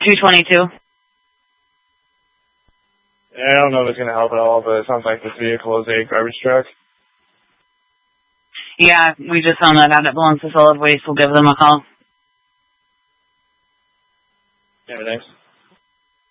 222. I don't know if it's going to help at all, but it sounds like this vehicle is a garbage truck. Yeah, we just found that out. It belongs to solid waste. We'll give them a call. Yeah, thanks.